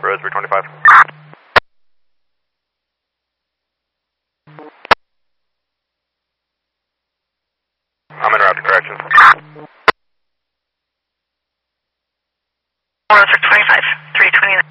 Road 325. I'm in route to corrections. Road 325, 329.